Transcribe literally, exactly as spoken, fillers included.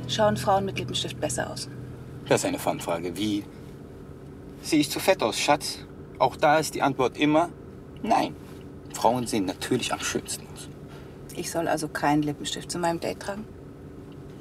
Schauen Frauen mit Lippenstift besser aus? Das ist eine Fangfrage. Wie? Sehe ich zu fett aus, Schatz? Auch da ist die Antwort immer nein. Frauen sehen natürlich am schönsten aus. Ich soll also keinen Lippenstift zu meinem Date tragen?